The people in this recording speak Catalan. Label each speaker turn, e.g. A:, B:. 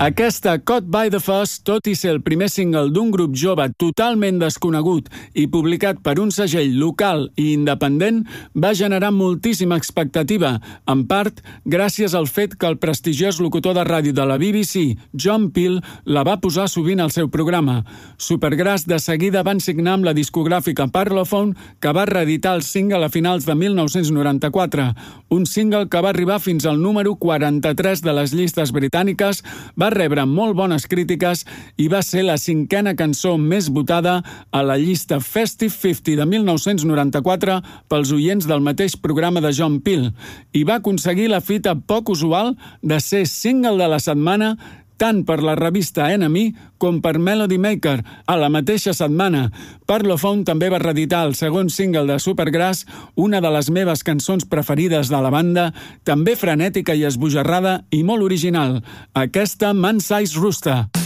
A: Aquesta Caught by the Fuzz, tot i ser el primer single d'un grup jove totalment desconegut i publicat per un segell local i independent, va generar moltíssima expectativa, en part gràcies al fet que el prestigiós locutor de ràdio de la BBC, John Peel, la va posar sovint al seu programa. Supergrass de seguida van signar amb la discogràfica Parlophone, que va reeditar el single a finals de 1994. Un single que va arribar fins al número 43 de les llistes britàniques, va rebre molt bones crítiques i va ser la 5a cançó més votada a la llista Festive 50 de 1994 pels oients del mateix programa de John Peel i va aconseguir la fita poc usual de ser single de la setmana tant per la revista NME com per Melody Maker. A la mateixa setmana, Parlophone també va reeditar el segon single de Supergrass, una de les meves cançons preferides de la banda, també frenètica i esbojarrada i molt original, aquesta Man Size Rooster.